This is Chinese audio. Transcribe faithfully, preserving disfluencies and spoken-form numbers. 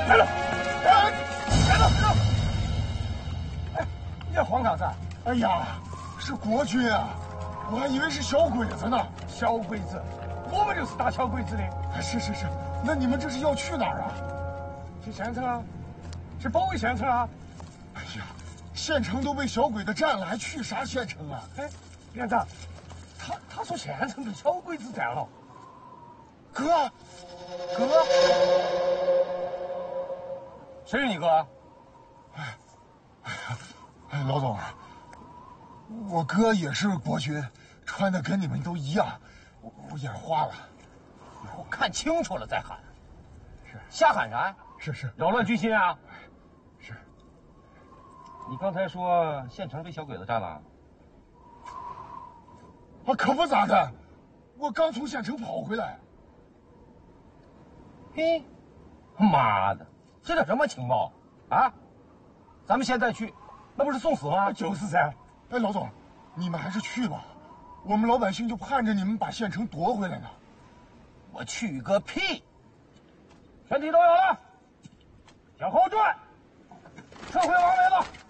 站住！哎，站住！站住！哎，你在慌啥子？ 哎呀，是国军啊！我还以为是小鬼子呢。 小鬼子，我们就是打小鬼子的。 哎，是是是，那你们这是要去哪儿啊？ 去县城啊？是保卫县城啊？ 哎呀，县城都被小鬼子占了，还去啥县城啊？ 哎，连长，他他说县城被小鬼子占了。 哥， 哥，谁是你哥？ 哎，哎呀，哎，老总啊，我哥也是国军，穿的跟你们都一样，我我眼花了。 以后看清楚了再喊。 是， 瞎喊啥？ 是是， 扰乱军心啊！ 是。 你刚才说县城被小鬼子占了？ 啊，可不咋的，我刚从县城跑回来。 嘿，妈的，这叫什么情报啊？咱们现在去，那不是送死吗？就是噻。 哎，老总，你们还是去吧，我们老百姓就盼着你们把县城夺回来呢。 我去个屁！全体都有了，向后转，撤回王位了。